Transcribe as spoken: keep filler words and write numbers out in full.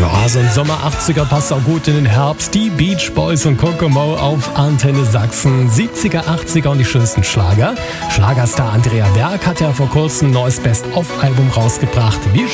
Ja, so ein Sommer achtziger passt auch gut in den Herbst. Die Beach Boys und Kokomo auf Antenne Sachsen. siebziger, achtziger und die schönsten Schlager. Schlagerstar Andrea Berg hat ja vor kurzem ein neues Best-of-Album rausgebracht. Wir